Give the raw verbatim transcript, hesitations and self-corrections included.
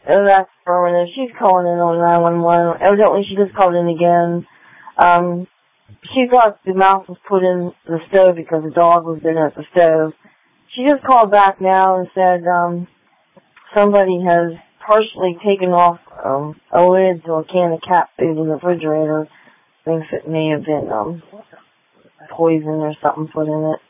Oh, that's affirmative. She's calling in on nine one one. Evidently, she just called in again. Um, she thought the mouse was put in the stove because the dog was in at the stove. She just called back now and said um, somebody has partially taken off um, a lid to a can of cat food in the refrigerator. Thinks it may have been um, poison or something put in it.